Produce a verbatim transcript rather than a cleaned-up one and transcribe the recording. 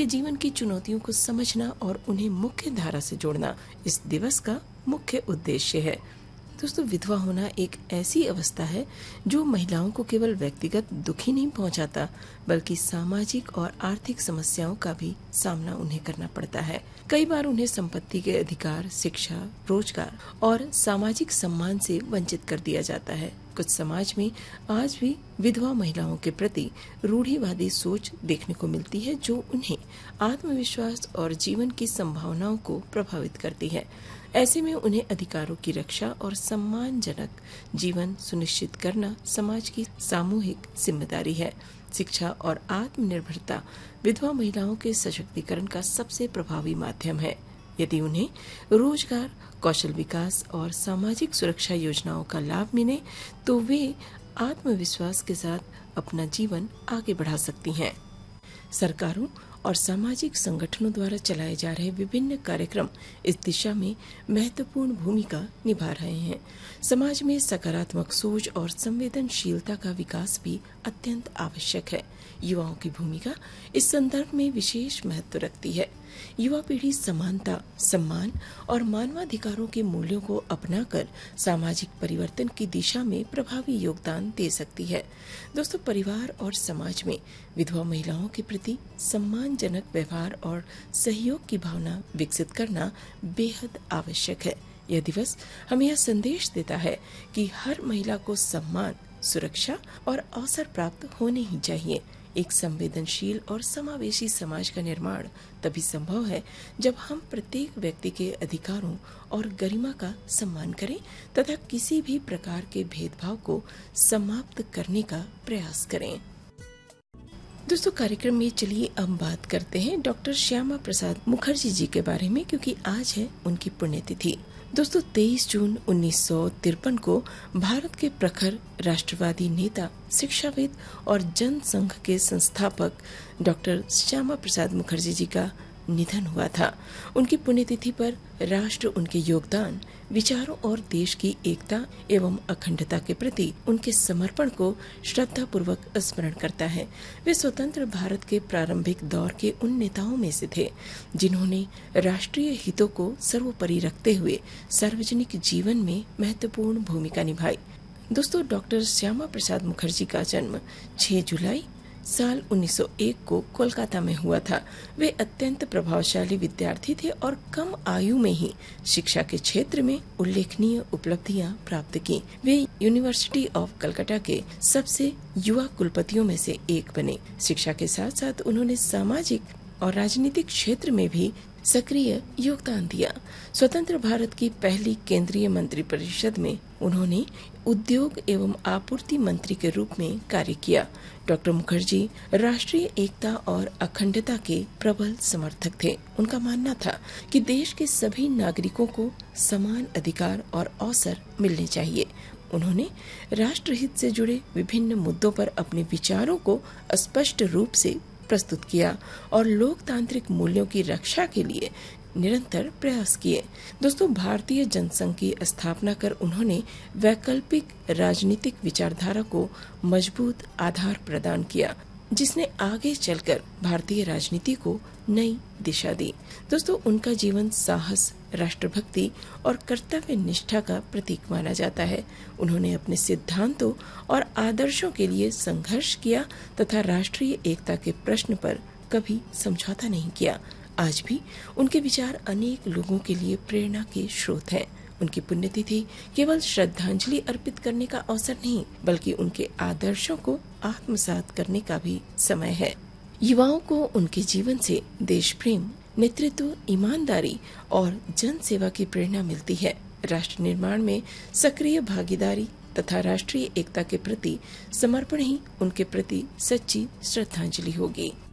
उनके जीवन की चुनौतियों को समझना और उन्हें मुख्य धारा से जोड़ना इस दिवस का मुख्य उद्देश्य है। दोस्तों, विधवा होना एक ऐसी अवस्था है जो महिलाओं को केवल व्यक्तिगत दुख ही नहीं पहुंचाता, बल्कि सामाजिक और आर्थिक समस्याओं का भी सामना उन्हें करना पड़ता है। कई बार उन्हें संपत्ति के अधिकार, शिक्षा, रोजगार और सामाजिक सम्मान से वंचित कर दिया जाता है। कुछ समाज में आज भी विधवा महिलाओं के प्रति रूढ़िवादी सोच देखने को मिलती है, जो उन्हें आत्मविश्वास और जीवन की संभावनाओं को प्रभावित करती है। ऐसे में उन्हें अधिकारों की रक्षा और सम्मानजनक जीवन सुनिश्चित करना समाज की सामूहिक जिम्मेदारी है। शिक्षा और आत्मनिर्भरता विधवा महिलाओं के सशक्तिकरण का सबसे प्रभावी माध्यम है। यदि उन्हें रोजगार, कौशल विकास और सामाजिक सुरक्षा योजनाओं का लाभ मिले तो वे आत्मविश्वास के साथ अपना जीवन आगे बढ़ा सकती हैं। सरकारों और सामाजिक संगठनों द्वारा चलाए जा रहे विभिन्न कार्यक्रम इस दिशा में महत्वपूर्ण भूमिका निभा रहे हैं। समाज में सकारात्मक सोच और संवेदनशीलता का विकास भी अत्यंत आवश्यक है। युवाओं की भूमिका इस संदर्भ में विशेष महत्व रखती है। युवा पीढ़ी समानता, सम्मान और मानवाधिकारों के मूल्यों को अपनाकर सामाजिक परिवर्तन की दिशा में प्रभावी योगदान दे सकती है। दोस्तों, परिवार और समाज में विधवा महिलाओं के प्रति सम्मानजनक व्यवहार और सहयोग की भावना विकसित करना बेहद आवश्यक है। यह दिवस हमें यह संदेश देता है कि हर महिला को सम्मान, सुरक्षा और अवसर प्राप्त होने ही चाहिए। एक संवेदनशील और समावेशी समाज का निर्माण तभी संभव है जब हम प्रत्येक व्यक्ति के अधिकारों और गरिमा का सम्मान करें तथा किसी भी प्रकार के भेदभाव को समाप्त करने का प्रयास करें। दोस्तों, कार्यक्रम में चलिए अब बात करते हैं डॉक्टर श्यामा प्रसाद मुखर्जी जी के बारे में, क्योंकि आज है उनकी पुण्यतिथि। दोस्तों, तेईस जून उन्नीस सौ तिरपन को भारत के प्रखर राष्ट्रवादी नेता, शिक्षाविद और जनसंघ के संस्थापक डॉक्टर श्यामा प्रसाद मुखर्जी जी का निधन हुआ था। उनकी पुण्यतिथि पर राष्ट्र उनके योगदान, विचारों और देश की एकता एवं अखंडता के प्रति उनके समर्पण को श्रद्धा पूर्वक स्मरण करता है। वे स्वतंत्र भारत के प्रारंभिक दौर के उन नेताओं में से थे जिन्होंने राष्ट्रीय हितों को सर्वोपरि रखते हुए सार्वजनिक जीवन में महत्वपूर्ण भूमिका निभाई। दोस्तों, डॉक्टर श्यामा प्रसाद मुखर्जी का जन्म छह जुलाई साल उन्नीस सौ एक को कोलकाता में हुआ था। वे अत्यंत प्रभावशाली विद्यार्थी थे और कम आयु में ही शिक्षा के क्षेत्र में उल्लेखनीय उपलब्धियां प्राप्त की। वे यूनिवर्सिटी ऑफ कलकत्ता के सबसे युवा कुलपतियों में से एक बने। शिक्षा के साथ साथ उन्होंने सामाजिक और राजनीतिक क्षेत्र में भी सक्रिय योगदान दिया। स्वतंत्र भारत की पहली केंद्रीय मंत्रिपरिषद में उन्होंने उद्योग एवं आपूर्ति मंत्री के रूप में कार्य किया। डॉक्टर मुखर्जी राष्ट्रीय एकता और अखंडता के प्रबल समर्थक थे। उनका मानना था कि देश के सभी नागरिकों को समान अधिकार और अवसर मिलने चाहिए। उन्होंने राष्ट्रहित से जुड़े विभिन्न मुद्दों पर अपने विचारों को स्पष्ट रूप से प्रस्तुत किया और लोकतांत्रिक मूल्यों की रक्षा के लिए निरंतर प्रयास किए। दोस्तों, भारतीय जनसंघ की स्थापना कर उन्होंने वैकल्पिक राजनीतिक विचारधारा को मजबूत आधार प्रदान किया, जिसने आगे चलकर भारतीय राजनीति को नई दिशा दी। दोस्तों, उनका जीवन साहस, राष्ट्रभक्ति और कर्तव्य निष्ठा का प्रतीक माना जाता है। उन्होंने अपने सिद्धांतों और आदर्शों के लिए संघर्ष किया तथा राष्ट्रीय एकता के प्रश्न पर कभी समझौता नहीं किया। आज भी उनके विचार अनेक लोगों के लिए प्रेरणा के स्रोत हैं। उनकी पुण्यतिथि केवल श्रद्धांजलि अर्पित करने का अवसर नहीं, बल्कि उनके आदर्शों को आत्मसात करने का भी समय है। युवाओं को उनके जीवन से देश प्रेम, नेतृत्व, ईमानदारी और जन सेवा की प्रेरणा मिलती है। राष्ट्र निर्माण में सक्रिय भागीदारी तथा राष्ट्रीय एकता के प्रति समर्पण ही उनके प्रति सच्ची श्रद्धांजलि होगी।